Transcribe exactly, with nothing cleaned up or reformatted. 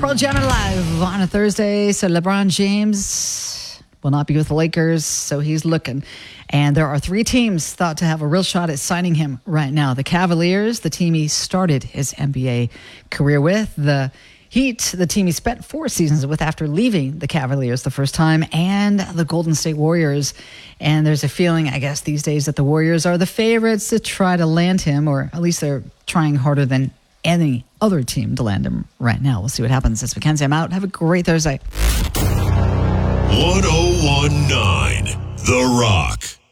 Pearl Jam live on a Thursday. So LeBron James will not be with the Lakers, so he's looking. And there are three teams thought to have a real shot at signing him right now. The Cavaliers, the team he started his N B A career with. The Heat, the team he spent four seasons with after leaving the Cavaliers the first time. And the Golden State Warriors. And there's a feeling, I guess, these days that the Warriors are the favorites to try to land him, or at least they're trying harder than any other team to land him right now. We'll see what happens. This Mackenzie, I'm out. Have a great Thursday. one oh one point nine The Rock.